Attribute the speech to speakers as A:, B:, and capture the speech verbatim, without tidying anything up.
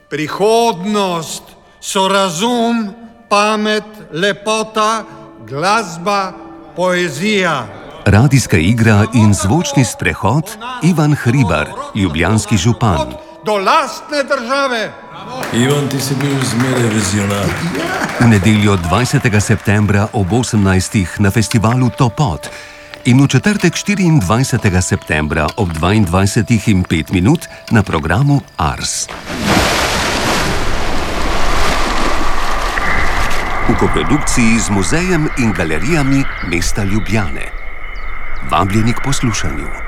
A: Prihodnost so razum, pamet, lepota, glasba, poezija.
B: Radijska igra in zvočni sprehod Ivan Hribar, ljubljanski župan.
A: Do lastne države.
C: Ivan, ti si bil zmeraj vizionar.
B: V nedeljo dvajsetega septembra ob osemnajstih na festivalu Topot in v četrtek štiriindvajsetega septembra ob dvaindvajsetih in pet minut na programu Ars. V koprodukciji z muzejem in galerijami mesta Ljubljane. Vabljeni k poslušanju.